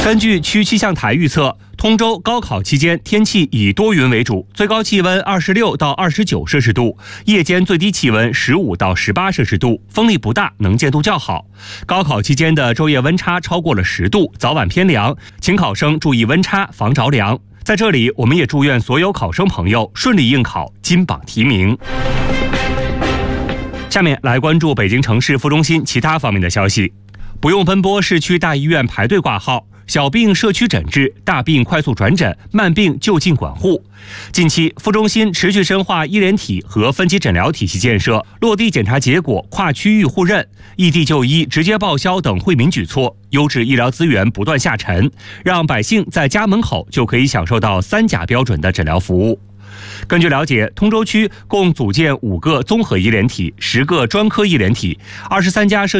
根据区气象台预测，通州高考期间天气以多云为主，最高气温26到29摄氏度，夜间最低气温15到18摄氏度，风力不大，能见度较好。高考期间的昼夜温差超过了10度，早晚偏凉，请考生注意温差，防着凉。在这里，我们也祝愿所有考生朋友顺利应考，金榜题名。下面来关注北京城市副中心其他方面的消息。不用奔波市区大医院排队挂号，小病社区诊治，大病快速转诊，慢病就近管护。近期，副中心持续深化医联体和分级诊疗体系建设，落地检查结果跨区域互认、异地就医、直接报销等惠民举措，优质医疗资源不断下沉，让百姓在家门口就可以享受到3甲标准的诊疗服务。根据了解，通州区共组建5个综合医联体、10个专科医联体、23家社